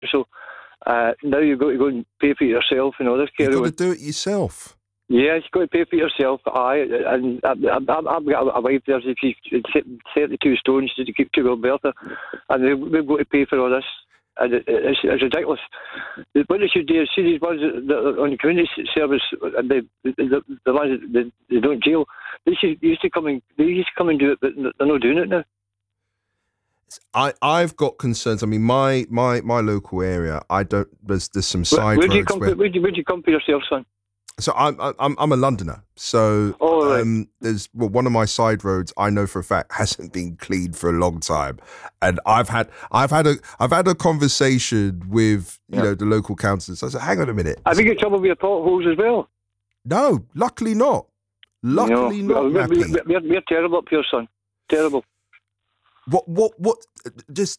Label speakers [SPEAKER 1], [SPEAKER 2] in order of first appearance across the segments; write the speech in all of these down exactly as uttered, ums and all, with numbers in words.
[SPEAKER 1] So uh, now you've got to go and pay for it yourself and all this.
[SPEAKER 2] You've got
[SPEAKER 1] on.
[SPEAKER 2] to do it yourself.
[SPEAKER 1] Yeah, you've got to pay for it yourself. Aye, and I, I, I've got a wife there, she's thirty-two stones to keep to Alberta, and we've got to pay for all this. And it, it's, it's ridiculous. What they should do is see these ones that are on community service, and the the, the ones that they, they don't jail. They should they used to come and they used to come and do it, but they're not doing it now.
[SPEAKER 2] I I've got concerns. I mean, my my my local area. I don't. There's there's some side
[SPEAKER 1] where, where
[SPEAKER 2] roads.
[SPEAKER 1] Do you come,
[SPEAKER 2] where,
[SPEAKER 1] where, do you, where do you come for yourself, son?
[SPEAKER 2] So I'm I'm I'm a Londoner. So
[SPEAKER 1] oh, right.
[SPEAKER 2] um, there's well one of my side roads I know for a fact hasn't been cleaned for a long time, and I've had I've had a I've had a conversation with you yeah. know the local councillors. I said, hang on a minute.
[SPEAKER 1] Have you got trouble with your potholes as well?
[SPEAKER 2] No, luckily not. Luckily
[SPEAKER 1] no,
[SPEAKER 2] not.
[SPEAKER 1] We're, we're, we're, we're terrible up here, son. Terrible.
[SPEAKER 2] What what what? Just.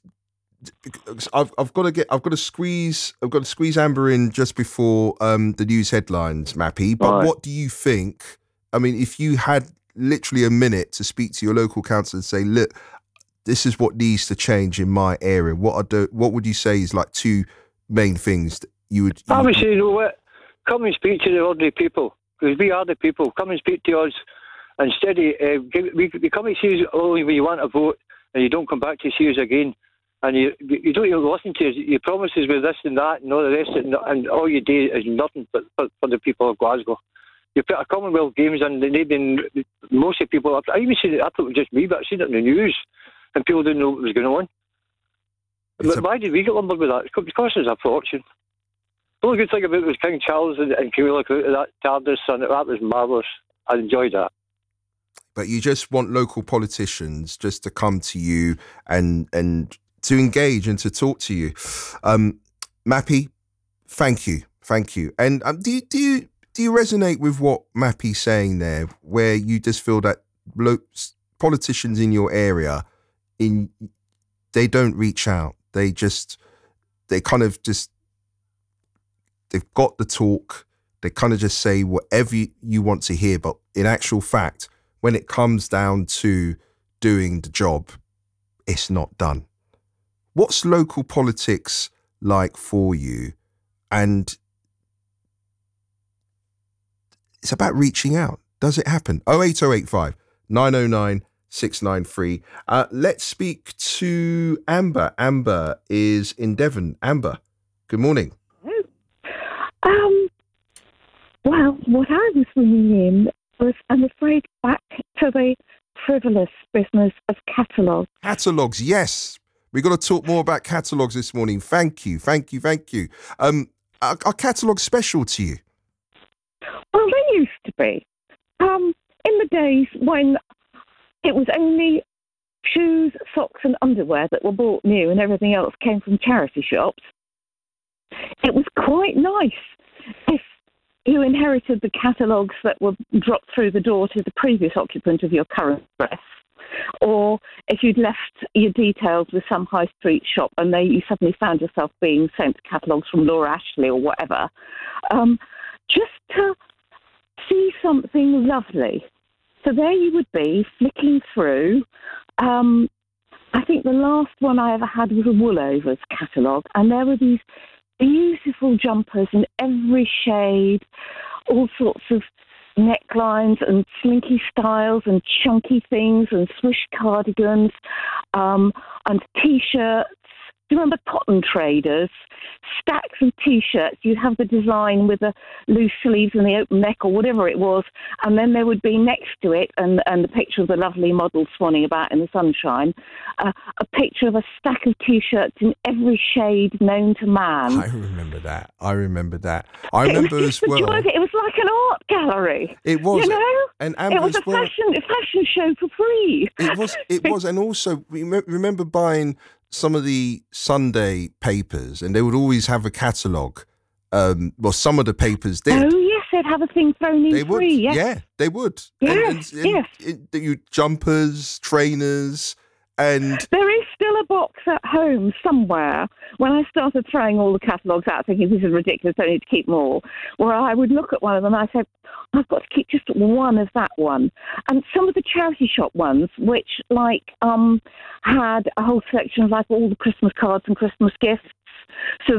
[SPEAKER 2] I've I've got to get I've got to squeeze I've got to squeeze Amber in just before um, the news headlines, Mappy. But
[SPEAKER 1] right.
[SPEAKER 2] What do you think? I mean, if you had literally a minute to speak to your local council and say, "Look, this is what needs to change in my area," what are the, what would you say is like two main things that you would? You
[SPEAKER 1] I would say, you know what? Come and speak to the ordinary people, because we are the people. Come and speak to us. Instead of uh, give, we, we come and see us only when you want to vote, and you don't come back to see us again. And you you don't even listen to us. Your promises with this and that and all the rest, and, and all you do is nothing but for, for the people of Glasgow. You put a Commonwealth Games and they've been, most of the people, I even seen it, I thought it was just me, but I seen it in the news and people didn't know what was going on. But a... why did we get lumbered with that? It's because it's a fortune. The only good thing about it was King Charles and, and Camilla out of that TARDIS, and that was marvellous. I enjoyed that.
[SPEAKER 2] But you just want local politicians just to come to you and and to engage and to talk to you. Um, Mappy, thank you, thank you. And um, do you do you do you resonate with what Mappy's saying there, where you just feel that lo- politicians in your area, in they don't reach out, they just they kind of just they've got the talk, they kind of just say whatever you, you want to hear, but in actual fact, when it comes down to doing the job, it's not done. What's local politics like for you? And it's about reaching out. Does it happen? oh eight oh eight five, nine oh nine, six nine three. Uh, let's speak to Amber. Amber is in Devon. Amber, good morning.
[SPEAKER 3] Um, well, what I was ringing in was, I'm afraid, back to the frivolous business of catalogues.
[SPEAKER 2] Catalogues, yes. We've got to talk more about catalogues this morning. Thank you, thank you, thank you. Um, are, are catalogues special to you?
[SPEAKER 3] Well, they used to be. Um, in the days when it was only shoes, socks and underwear that were bought new and everything else came from charity shops, it was quite nice if you inherited the catalogues that were dropped through the door to the previous occupant of your current address, or if you'd left your details with some high street shop and they, you suddenly found yourself being sent catalogues from Laura Ashley or whatever, um, just to see something lovely. So there you would be, flicking through. Um, I think the last one I ever had was a Woolovers catalogue, and there were these beautiful jumpers in every shade, all sorts of necklines and slinky styles and chunky things and swish cardigans um, and T-shirts. Do you remember Cotton Traders? Stacks of T-shirts. You'd have the design with the loose sleeves and the open neck or whatever it was, and then there would be next to it, and, and the picture of the lovely model swanning about in the sunshine, uh, a picture of a stack of T-shirts in every shade known to man.
[SPEAKER 2] I remember that. I remember that. I remember
[SPEAKER 3] it
[SPEAKER 2] as well.
[SPEAKER 3] It was like an art gallery.
[SPEAKER 2] It was.
[SPEAKER 3] You know?
[SPEAKER 2] And Amber
[SPEAKER 3] it was a
[SPEAKER 2] as well.
[SPEAKER 3] fashion, a fashion show for free.
[SPEAKER 2] It was. It was. And also, we remember buying some of the Sunday papers, and they would always have a catalogue. Um, well, some of the papers did.
[SPEAKER 3] Oh, yes, they'd have a thing thrown in
[SPEAKER 2] they
[SPEAKER 3] free,
[SPEAKER 2] would.
[SPEAKER 3] yes.
[SPEAKER 2] Yeah, they would.
[SPEAKER 3] Yes,
[SPEAKER 2] and, and, and,
[SPEAKER 3] yes.
[SPEAKER 2] And, and you jumpers, trainers, and...
[SPEAKER 3] There is still a box at home somewhere. When I started throwing all the catalogues out, thinking this is ridiculous, I need to keep more, where I would look at one of them and I said, I've got to keep just one of that one. And some of the charity shop ones, which like um, had a whole section of like all the Christmas cards and Christmas gifts. So